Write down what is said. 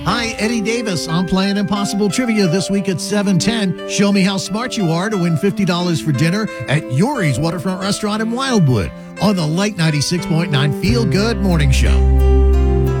Hi, Eddie Davis. I'm playing Impossible Trivia this week at 7:10. Show me how smart you are to win $50 for dinner at Yuri's Waterfront Restaurant in Wildwood on the Light 96.9 Feel Good Morning Show.